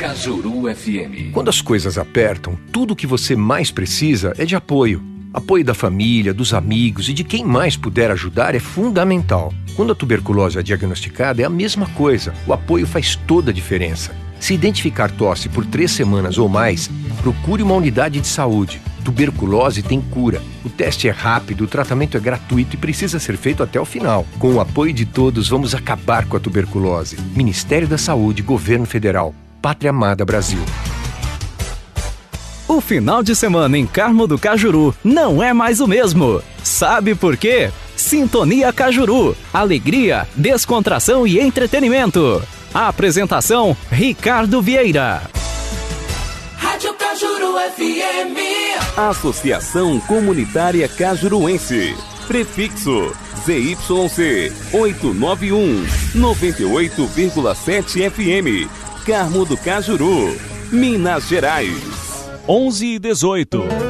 Cajuru FM. Quando as coisas apertam, tudo o que você mais precisa é de apoio. Apoio da família, dos amigos e de quem mais puder ajudar é fundamental. Quando a tuberculose é diagnosticada, é a mesma coisa. O apoio faz toda a diferença. Se identificar tosse por 3 semanas ou mais, procure uma unidade de saúde. Tuberculose tem cura. O teste é rápido, o tratamento é gratuito e precisa ser feito até o final. Com o apoio de todos, vamos acabar com a tuberculose. Ministério da Saúde, Governo Federal. Pátria Amada Brasil. O final de semana em Carmo do Cajuru não é mais o mesmo. Sabe por quê? Sintonia Cajuru. Alegria, descontração e entretenimento. A apresentação, Ricardo Vieira. Rádio Cajuru FM. Associação Comunitária Cajuruense. Prefixo ZYC 891 98,7 FM. Carmo do Cajuru, Minas Gerais. 11:18.